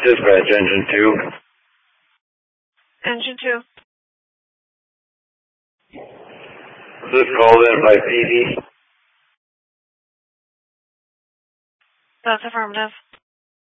Dispatch, Engine 2. Engine 2. Was this called in by PD? That's affirmative.